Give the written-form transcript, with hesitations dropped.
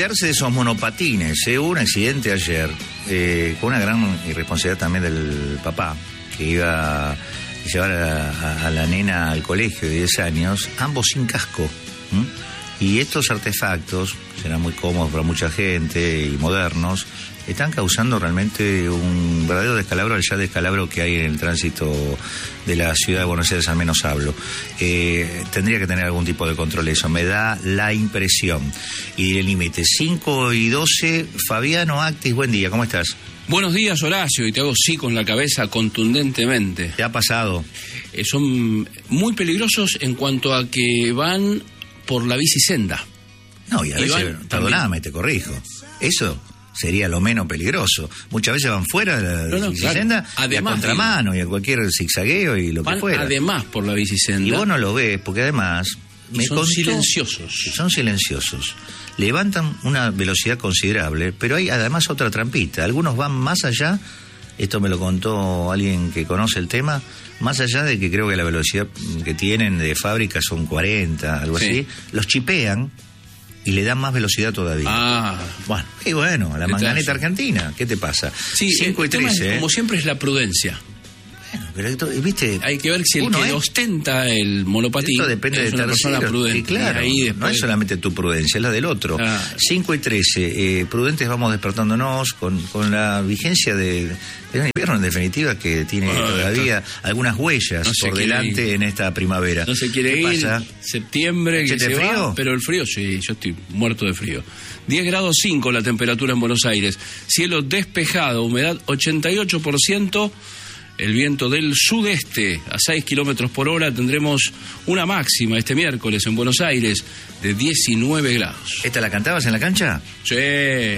cuidarse de esos monopatines. Hubo un accidente ayer, con una gran irresponsabilidad también del papá, que iba a llevar a la nena al colegio de 10 años, ambos sin casco. Y estos artefactos, que serán muy cómodos para mucha gente y modernos, están causando realmente un verdadero descalabro, al ya descalabro que hay en el tránsito de la ciudad de Buenos Aires, al menos hablo. Tendría que tener algún tipo de control eso, me da la impresión. Y el límite, 5 y 12, Fabiano Actis, buen día, ¿cómo estás? Buenos días, Horacio, y te hago sí con la cabeza contundentemente. ¿Qué ha pasado? Son muy peligrosos en cuanto a que van por la bicisenda. No, y a veces, perdóname, te corrijo, eso sería lo menos peligroso. Muchas veces van fuera de la bicisenda, claro. Además, y a contramano, y a cualquier zigzagueo y lo que fuera. Además por la bicisenda. Y vos no lo ves, porque además... son silenciosos. Son silenciosos. Levantan una velocidad considerable, pero hay además otra trampita. Algunos van más allá, esto me lo contó alguien que conoce el tema, más allá de que creo que la velocidad que tienen de fábrica son 40, algo así, los chipean y le dan más velocidad todavía. Bueno, a la manganeta argentina, ¿qué te pasa? Sí, 5 y 13. Como siempre es la prudencia. Bueno, pero viste, hay que ver si el que ostenta el monopatín es una persona prudente. Sí, claro, ahí después... no es solamente tu prudencia, es la del otro. 5 y 13, prudentes vamos despertándonos con la vigencia de un invierno, en definitiva, que tiene todavía algunas huellas por delante en esta primavera. No se quiere ir, pasa? Septiembre, que se frío? Va, pero el frío, sí, yo estoy muerto de frío. 10 grados 5 la temperatura en Buenos Aires, cielo despejado, humedad 88%, el viento del sudeste a 6 kilómetros por hora. Tendremos una máxima este miércoles en Buenos Aires de 19 grados. ¿Esta la cantabas en la cancha? Sí.